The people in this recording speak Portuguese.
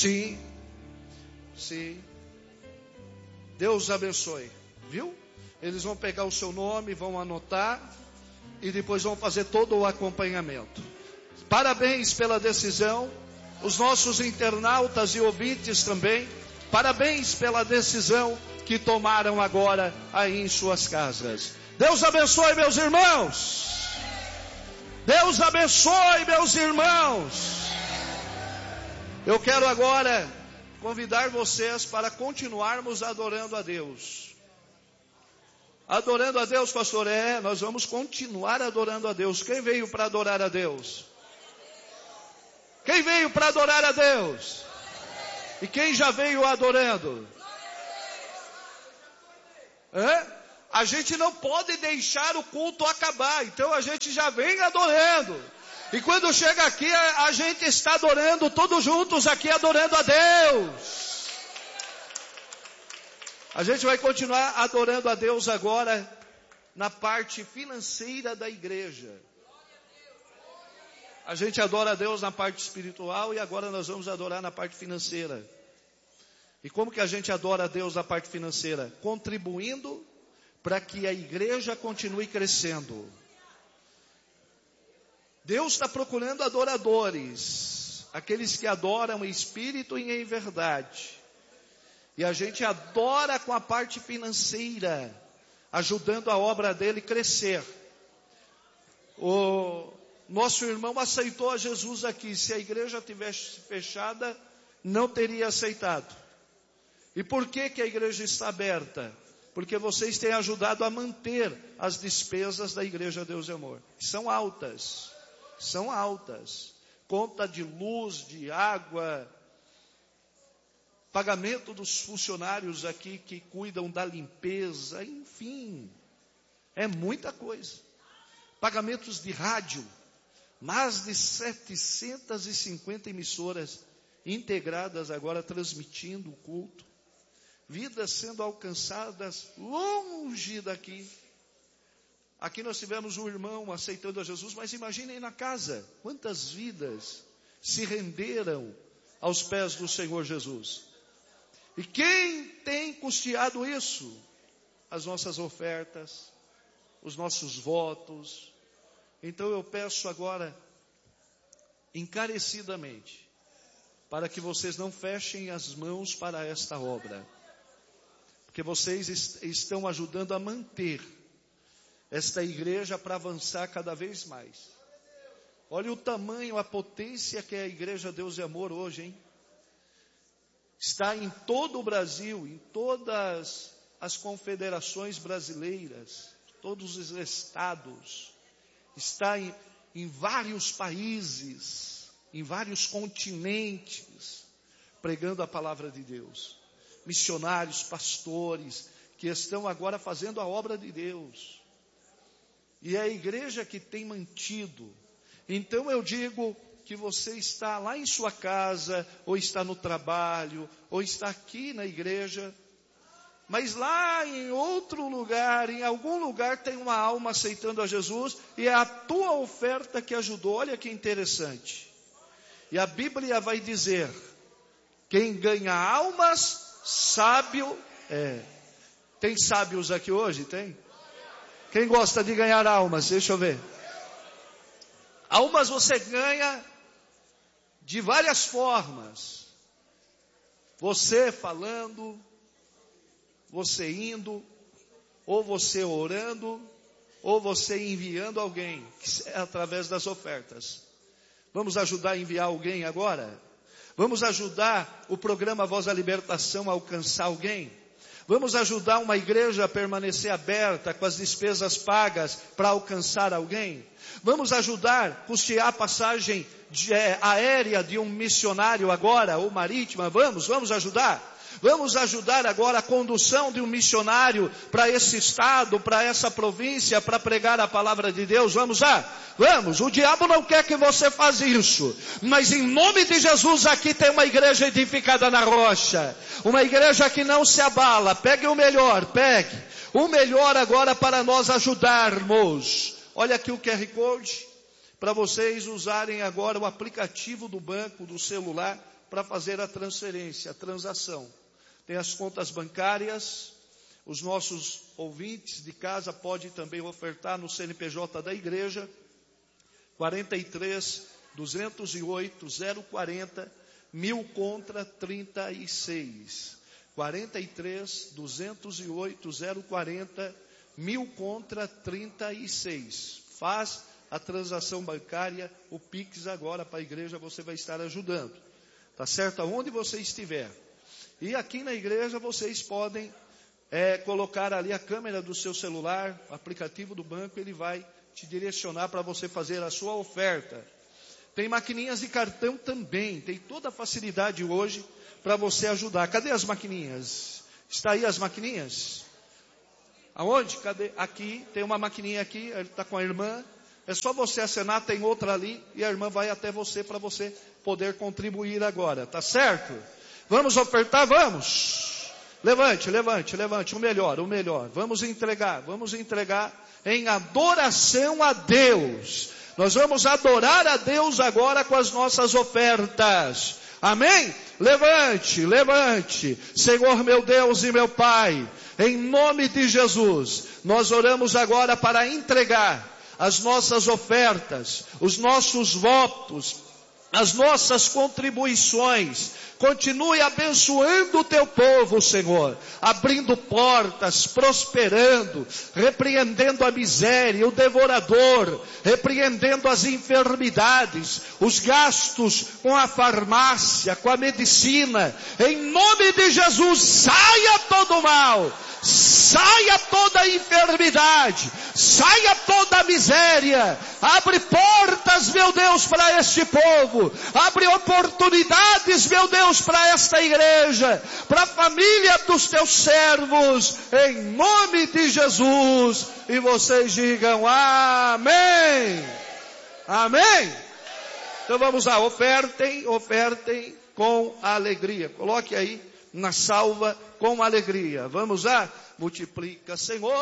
Sim, sim. Deus abençoe, viu? Eles vão pegar o seu nome, vão anotar e depois vão fazer todo o acompanhamento. Parabéns pela decisão. Os nossos internautas e ouvintes também, parabéns pela decisão que tomaram agora aí em suas casas. Deus abençoe, meus irmãos. Deus abençoe, meus irmãos. Eu quero agora convidar vocês para continuarmos adorando a Deus. Adorando a Deus, pastor? Nós vamos continuar adorando a Deus. Quem veio para adorar a Deus? Quem veio para adorar a Deus? E quem já veio adorando? A gente não pode deixar o culto acabar, então a gente já vem adorando. E quando chega aqui, a gente está adorando, todos juntos aqui adorando a Deus. A gente vai continuar adorando a Deus agora na parte financeira da igreja. A gente adora a Deus na parte espiritual e agora nós vamos adorar na parte financeira. E como que a gente adora a Deus na parte financeira? Contribuindo para que a igreja continue crescendo. Deus está procurando adoradores, aqueles que adoram em espírito e em verdade. E a gente adora com a parte financeira, ajudando a obra dele crescer. O nosso irmão aceitou a Jesus aqui. Se a igreja tivesse fechada, não teria aceitado. E por que que a igreja está aberta? Porque vocês têm ajudado a manter as despesas da Igreja Deus e Amor. São altas. São altas. Conta de luz, de água, pagamento dos funcionários aqui que cuidam da limpeza, enfim. É muita coisa. Pagamentos de rádio. Mais de 750 emissoras integradas agora transmitindo o culto. Vidas sendo alcançadas longe daqui. Aqui nós tivemos um irmão aceitando a Jesus, mas imaginem na casa, quantas vidas se renderam aos pés do Senhor Jesus. E quem tem custeado isso? As nossas ofertas, os nossos votos. Então eu peço agora, encarecidamente, para que vocês não fechem as mãos para esta obra. Porque vocês estão ajudando a manter esta igreja para avançar cada vez mais. Olha o tamanho, a potência que é a Igreja Deus e Amor hoje, hein? Está em todo o Brasil, em todas as confederações brasileiras, todos os estados. Está em vários países, em vários continentes, pregando a palavra de Deus. Missionários, pastores, que estão agora fazendo a obra de Deus. E é a igreja que tem mantido. Então eu digo que você está lá em sua casa, ou está no trabalho, ou está aqui na igreja, mas lá em outro lugar, em algum lugar tem uma alma aceitando a Jesus, e é a tua oferta que ajudou. Olha que interessante. E a Bíblia vai dizer, quem ganha almas, sábio é. Tem sábios aqui hoje? Tem? Quem gosta de ganhar almas? Deixa eu ver. Almas você ganha de várias formas. Você falando, você indo, ou você orando, ou você enviando alguém, através das ofertas. Vamos ajudar a enviar alguém agora? Vamos ajudar o programa Voz da Libertação a alcançar alguém? Vamos ajudar uma igreja a permanecer aberta com as despesas pagas para alcançar alguém? Vamos ajudar, custear a passagem aérea de um missionário agora, ou marítima? Vamos ajudar? Vamos ajudar agora a condução de um missionário para esse estado, para essa província, para pregar a palavra de Deus. Vamos lá? Vamos. O diabo não quer que você faça isso. Mas em nome de Jesus aqui tem uma igreja edificada na rocha. Uma igreja que não se abala. Pegue o melhor, pegue. O melhor agora para nós ajudarmos. Olha aqui o QR Code. Para vocês usarem agora o aplicativo do banco, do celular. para fazer a transferência, a transação. Tem as contas bancárias, os nossos ouvintes de casa podem também ofertar no CNPJ da igreja, 43 208 040 1000 contra 36. 43 208 040 1000 contra 36. Faz a transação bancária, o Pix agora para a igreja, você vai estar ajudando. Tá certo? Aonde você estiver. E aqui na igreja vocês podem colocar ali a câmera do seu celular, o aplicativo do banco, ele vai te direcionar para você fazer a sua oferta. Tem maquininhas de cartão também, tem toda a facilidade hoje para você ajudar. Cadê as maquininhas? Está aí as maquininhas? Aonde? Cadê? Aqui, tem uma maquininha aqui, ele está com a irmã. É só você acenar, tem outra ali, e a irmã vai até você para você poder contribuir agora, tá certo? Vamos ofertar? Vamos! Levante, o melhor. Vamos entregar em adoração a Deus. Nós vamos adorar a Deus agora com as nossas ofertas. Amém? Levante. Senhor meu Deus e meu Pai, em nome de Jesus, nós oramos agora para entregar as nossas ofertas, os nossos votos, as nossas contribuições. Continue abençoando o teu povo, Senhor, abrindo portas, prosperando, repreendendo a miséria, o devorador, repreendendo as enfermidades, os gastos com a farmácia, com a medicina. Em nome de Jesus, saia todo o mal, saia toda a enfermidade, saia toda a miséria. Abre portas, meu Deus, para este povo. Abre oportunidades, meu Deus, para esta igreja, para a família dos teus servos, em nome de Jesus. E vocês digam amém. Amém. Então vamos lá, ofertem com alegria. Coloque aí na salva com alegria. Vamos lá, multiplica, Senhor.